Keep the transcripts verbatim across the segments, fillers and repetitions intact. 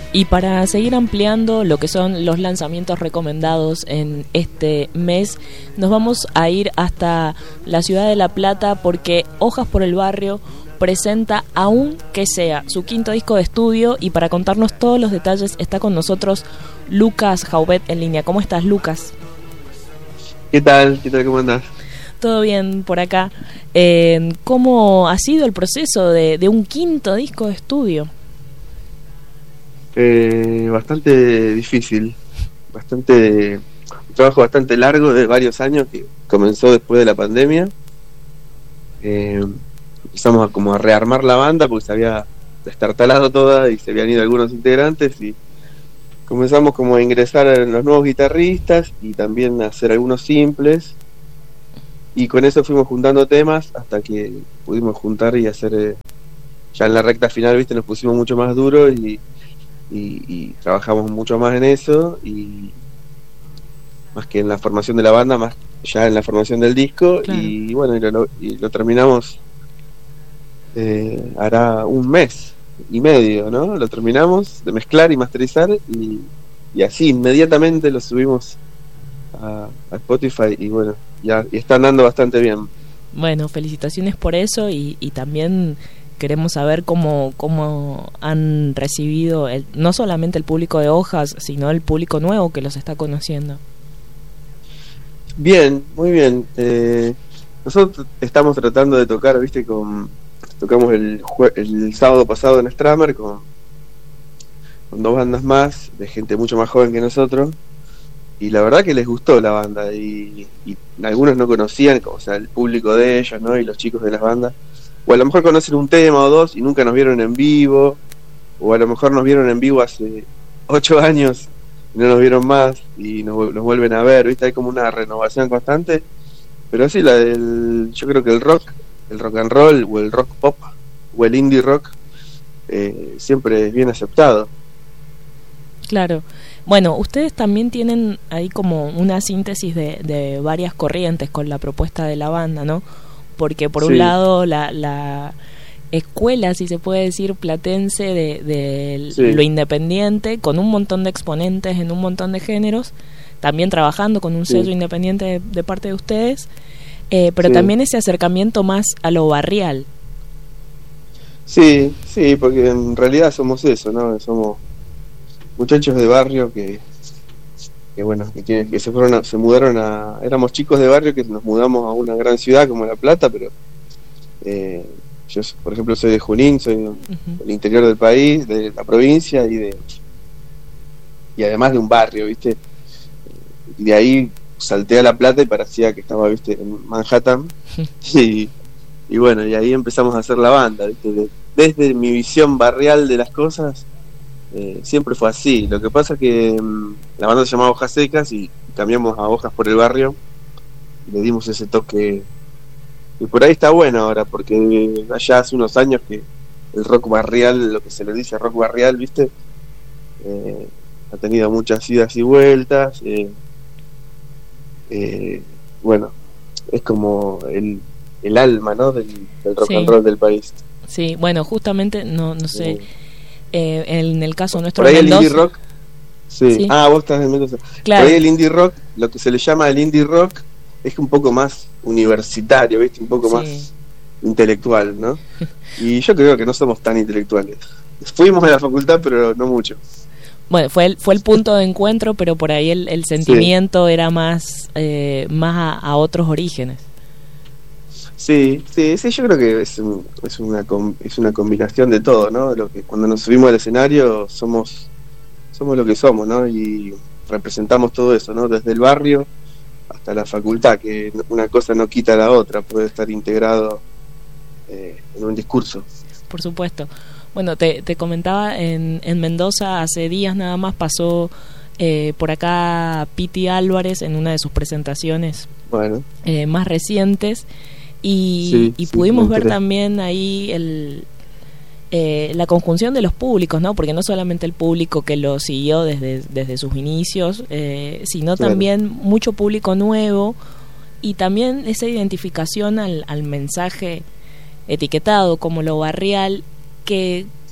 Y para seguir ampliando lo que son los lanzamientos recomendados en este mes, nos vamos a ir hasta la ciudad de La Plata porque Hojas por el Barrio presenta Aunque Sea, su quinto disco de estudio, y para contarnos todos los detalles está con nosotros Lucas Jaubet en línea. ¿Cómo estás, Lucas? ¿Qué tal? ¿Qué tal? ¿Cómo andás? Todo bien por acá. Eh, ¿Cómo ha sido el proceso de, de un quinto disco de estudio? Eh, bastante difícil, bastante un trabajo bastante largo de varios años que comenzó después de la pandemia. Eh, empezamos a como a rearmar la banda porque se había destartalado toda y se habían ido algunos integrantes, y comenzamos como a ingresar a los nuevos guitarristas y también a hacer algunos simples, y con eso fuimos juntando temas hasta que pudimos juntar y hacer eh, ya en la recta final, viste, nos pusimos mucho más duro y Y, y trabajamos mucho más en eso, y más que en la formación de la banda, más ya en la formación del disco. Claro. Y bueno, y lo, y lo terminamos eh, hará un mes y medio, ¿no? Lo terminamos de mezclar y masterizar, y, y así inmediatamente lo subimos a, a Spotify, y bueno, ya y está andando bastante bien. Bueno, felicitaciones por eso, y, y también queremos saber cómo, cómo han recibido el, no solamente el público de Hojas, sino el público nuevo que los está conociendo. Bien, muy bien. Eh, nosotros estamos tratando de tocar, viste, con tocamos el, jue, el sábado pasado en Stramer con, con dos bandas más, de gente mucho más joven que nosotros, y la verdad que les gustó la banda, y, y algunos no conocían, o sea, el público de ellos, ¿no? Y los chicos de las bandas, o a lo mejor conocen un tema o dos y nunca nos vieron en vivo, o a lo mejor nos vieron en vivo hace ocho años y no nos vieron más y nos, nos vuelven a ver, ¿viste? Hay como una renovación constante, pero sí, la del, yo creo que el rock, el rock and roll o el rock pop o el indie rock eh, siempre es bien aceptado. Claro. Bueno, ustedes también tienen ahí como una síntesis de, de varias corrientes con la propuesta de la banda, ¿no? Porque por sí. un lado la, la escuela, si se puede decir, platense de, de sí. lo independiente, con un montón de exponentes en un montón de géneros, también trabajando con un sí. sello independiente de, de parte de ustedes, eh, pero sí. también ese acercamiento más a lo barrial. Sí, sí, porque en realidad somos eso, ¿no? Somos muchachos de barrio que que bueno, que, que se fueron a, se mudaron a, éramos chicos de barrio que nos mudamos a una gran ciudad como La Plata, pero eh, yo por ejemplo soy de Junín, soy uh-huh. del interior del país, de la provincia, y de y además de un barrio, viste, y de ahí salté a La Plata y parecía que estaba, viste, en Manhattan. y, y bueno, y ahí empezamos a hacer la banda, viste, de, desde mi visión barrial de las cosas. Eh, siempre fue así. Lo que pasa es que um, la banda se llamaba Hojas Secas y cambiamos a Hojas por el Barrio, y le dimos ese toque, y por ahí está bueno ahora, porque allá hace unos años que el rock barrial, lo que se le dice rock barrial, viste, eh, ha tenido muchas idas y vueltas. eh, eh, bueno, es como el, el alma, ¿no? del, del rock sí. and roll del país. Sí, bueno, justamente no, no sé eh, Eh, en el caso nuestro por ahí Mendoza, el indie rock sí. sí. ah vos estás en Mendoza, claro. Por ahí el indie rock, lo que se le llama el indie rock, es un poco más universitario, viste, un poco sí. más intelectual, ¿no? Y yo creo que no somos tan intelectuales. Fuimos a la facultad, pero no mucho. Bueno, fue el, fue el punto de encuentro, pero por ahí el, el sentimiento sí. era más eh, más a, a otros orígenes. Sí, sí, sí, yo creo que es, un, es una es una combinación de todo, ¿no? Lo que cuando nos subimos al escenario somos somos lo que somos, ¿no? Y representamos todo eso, ¿no? Desde el barrio hasta la facultad, que una cosa no quita la otra, puede estar integrado eh, en un discurso. Por supuesto. Bueno, te, te comentaba, en, en Mendoza hace días nada más pasó eh, por acá Piti Álvarez en una de sus presentaciones bueno. eh, más recientes. Y, sí, y sí, pudimos ver también ahí el eh, la conjunción de los públicos, ¿no? Porque no solamente el público que lo siguió desde, desde sus inicios, eh, sino claro. también mucho público nuevo, y también esa identificación al, al mensaje etiquetado como lo barrial, que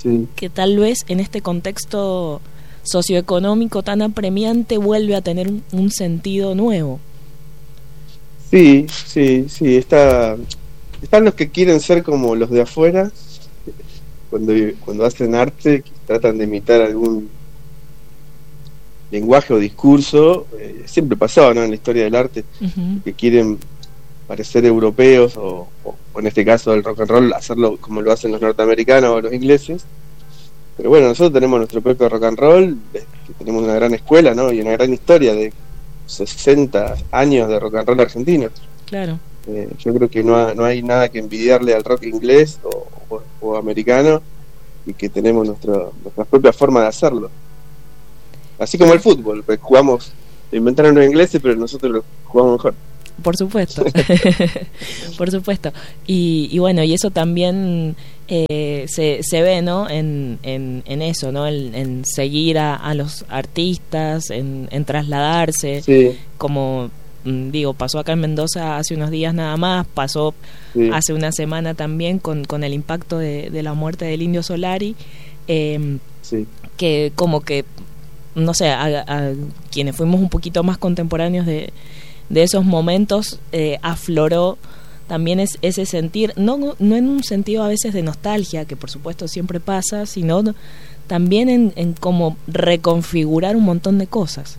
sí. que tal vez en este contexto socioeconómico tan apremiante vuelve a tener un, un sentido nuevo. Sí, sí, sí, está, están los que quieren ser como los de afuera, cuando, cuando hacen arte, que tratan de imitar algún lenguaje o discurso, eh, siempre pasaba, ¿no?, en la historia del arte, uh-huh. que quieren parecer europeos o, o, o en este caso el rock and roll, hacerlo como lo hacen los norteamericanos o los ingleses. Pero bueno, nosotros tenemos nuestro propio rock and roll, que tenemos una gran escuela, ¿no?, y una gran historia de sesenta años de rock and roll argentino. Claro. Eh, yo creo que no, ha, no hay nada que envidiarle al rock inglés o, o, o americano, y que tenemos nuestro, nuestra propia forma de hacerlo. Así como el fútbol, pues jugamos, lo inventaron los ingleses, pero nosotros lo jugamos mejor. Por supuesto, por supuesto. Y, y bueno, y eso también eh, se, se ve, ¿no?, en, en, en eso, ¿no?, en, en seguir a, a los artistas, en, en trasladarse, sí. como digo, pasó acá en Mendoza hace unos días nada más, pasó sí. hace una semana también con, con el impacto de, de la muerte del Indio Solari, eh, sí. que como que, no sé, a, a quienes fuimos un poquito más contemporáneos de de esos momentos, eh, afloró también es, ese sentir, no, no en un sentido a veces de nostalgia, que por supuesto siempre pasa, sino también en, en como reconfigurar un montón de cosas.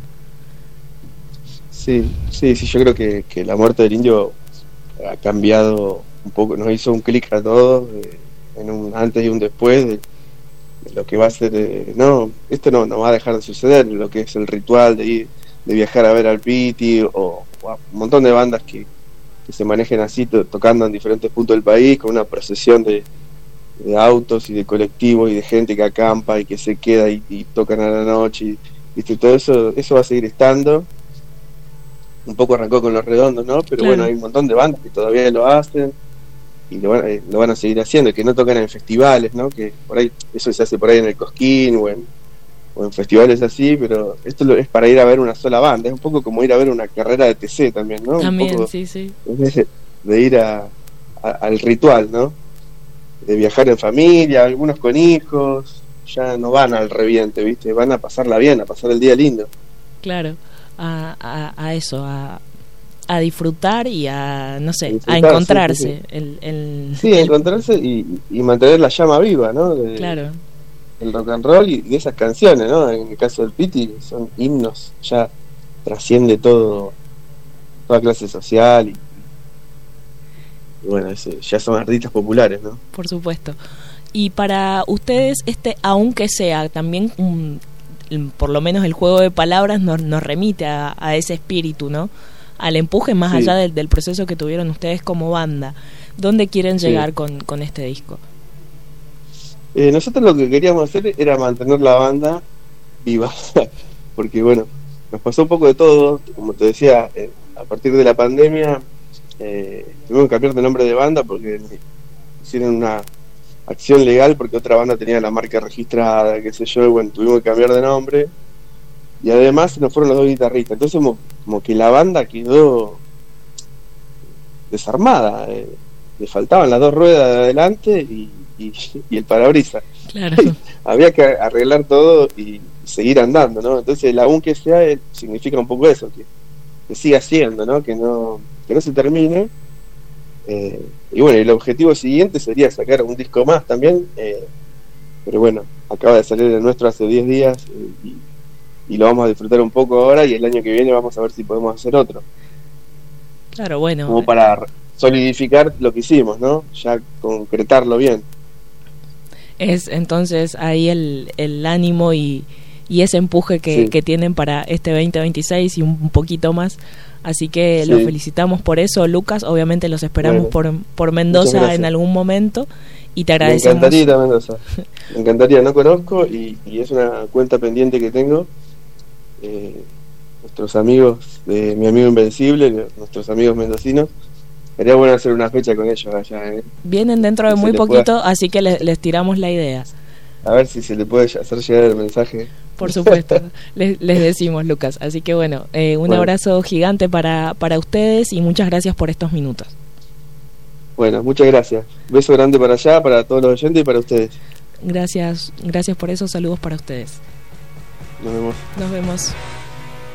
Sí, sí, sí, yo creo que, que la muerte del Indio ha cambiado un poco, nos hizo un clic a todos, eh, en un antes y un después de, de lo que va a ser, eh, no, esto no, no va a dejar de suceder, lo que es el ritual de ir, de viajar a ver al Piti o un montón de bandas que, que se manejen así, to- tocando en diferentes puntos del país, con una procesión de, de autos y de colectivos y de gente que acampa y que se queda y, y tocan a la noche y, ¿viste? Todo eso, eso va a seguir estando. Un poco arrancó con Los Redondos, ¿no? Pero claro. Bueno, hay un montón de bandas que todavía lo hacen y lo van, eh, lo van a seguir haciendo, que no tocan en festivales, ¿no? Que por ahí, eso se hace por ahí en el Cosquín o en o en festivales así, pero esto es para ir a ver una sola banda, es un poco como ir a ver una carrera de T C también, ¿no? También, un poco sí, sí. De, de ir a, a, al ritual, ¿no? De viajar en familia, algunos con hijos, ya no van al reviente, ¿viste? Van a pasarla bien, a pasar el día lindo. Claro, a, a, a eso, a, a disfrutar y a, no sé, a, a encontrarse. Sí, sí, sí. El, el, sí a encontrarse y, y mantener la llama viva, ¿no? De, claro. El rock and roll y de esas canciones, ¿no? En el caso del Piti son himnos, ya trasciende todo, toda clase social y, y bueno, ese, ya son artistas populares, ¿no? Por supuesto. Y para ustedes, este, aunque sea también un, por lo menos el juego de palabras nos, nos remite a, a ese espíritu, ¿no? Al empuje más sí. allá del, del proceso que tuvieron ustedes como banda. ¿Dónde quieren llegar sí. con, con este disco? Eh, nosotros lo que queríamos hacer era mantener la banda viva, porque bueno, nos pasó un poco de todo, como te decía, eh, a partir de la pandemia eh, tuvimos que cambiar de nombre de banda porque hicieron una acción legal porque otra banda tenía la marca registrada, qué sé yo, y bueno, tuvimos que cambiar de nombre y además se nos fueron los dos guitarristas, entonces como, como que la banda quedó desarmada, eh, le faltaban las dos ruedas de adelante y Y, y el parabrisas. Claro. Había que arreglar todo y seguir andando, ¿no? Entonces el aún que sea significa un poco eso, que, que siga siendo, ¿no? Que no que no se termine. Eh, y bueno, el objetivo siguiente sería sacar un disco más también, eh, pero bueno, acaba de salir el nuestro hace diez días eh, y, y lo vamos a disfrutar un poco ahora y el año que viene vamos a ver si podemos hacer otro. Claro, bueno. Como para solidificar lo que hicimos, ¿no? Ya concretarlo bien. Es entonces ahí el, el ánimo y, y ese empuje que, sí. que tienen para este veinte veintiséis y un, un poquito más, así que sí. los felicitamos por eso, Lucas. Obviamente los esperamos bueno, por, por Mendoza en algún momento y te agradecemos. Me encantaría Mendoza, me encantaría, no conozco y, y es una cuenta pendiente que tengo. Eh, nuestros amigos de Mi Amigo Invencible, nuestros amigos mendocinos, sería bueno hacer una fecha con ellos allá, ¿eh? Vienen dentro de muy poquito, pueda... así que les, les tiramos la idea. A ver si se le puede hacer llegar el mensaje. Por supuesto, les, les decimos, Lucas. Así que bueno, eh, un bueno. abrazo gigante para, para ustedes y muchas gracias por estos minutos. Bueno, muchas gracias. Beso grande para allá, para todos los oyentes y para ustedes. Gracias, gracias por eso. Saludos para ustedes. Nos vemos. Nos vemos.